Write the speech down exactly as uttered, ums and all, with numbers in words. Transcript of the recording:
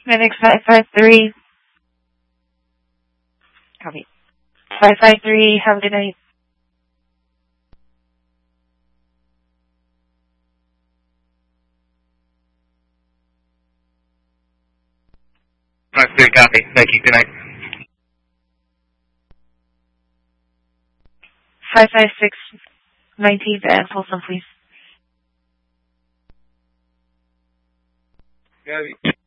Medic five five three. Copy. five five three, have a good night. five three, copy. Thank you. Good night. five five six, nineteenth and Folsom, please. Copy.